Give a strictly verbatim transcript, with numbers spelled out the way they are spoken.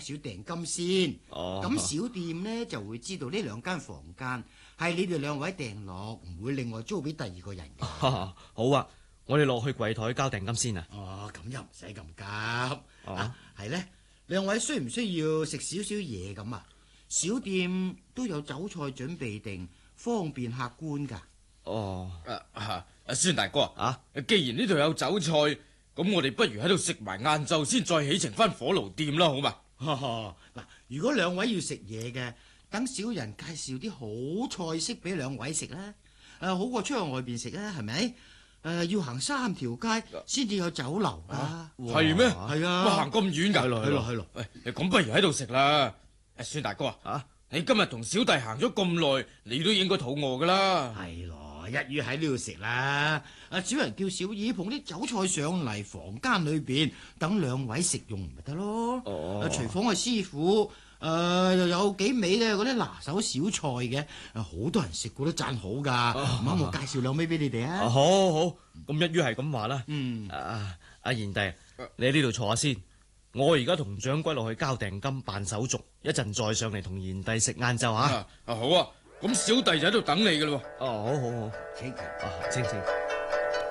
少訂金先。 哦， 咁小店呢就會知道呢兩間房間係你哋兩位訂落，唔會另外租俾第二個人嘅。 好啊，我哋落去櫃台交訂金先啊。 哦，咁又唔使咁急。 哦、 啊，係呢，兩位需唔需要食少少嘢咁啊？小店都有酒菜準備定，方便客觀噶。 哦， 啊啊，阿孫大哥啊， 既然呢度有酒菜，咁我哋不如喺度食埋晏晝先，再起程翻火爐店啦，好嘛？ 嗱，如果兩位要食嘢嘅，等小人介紹啲好菜式俾兩位食啦。誒，好過出去外邊食啦，係咪？誒，要行三條街先至有酒樓噶。 係咩？ 係啊， 哇，行咁遠噶？ 係咯，係咯，係咯。 喂，咁不如喺度食啦。阿孫大哥啊，你今日同小弟行咗咁耐，你都應該肚餓噶啦。 係咯，一於喺呢度食啦。阿小人叫小二捧啲酒菜上嚟房間裏邊，等兩位食用咪得咯。 哦， 廚房嘅師傅誒又有幾味嘅嗰啲拿手小菜嘅，好多人食過都讚好噶。唔啱我介紹兩味俾你哋啊。 好好，咁一於係咁話啦。 嗯， 啊，阿賢弟，你喺呢度坐下先。我而家同掌櫃落去交訂金辦手續，一陣再上嚟同賢弟食晏晝啊。 啊好啊，咁小弟就喺度等你噶啦。 哦，好好好， 請啊，請請。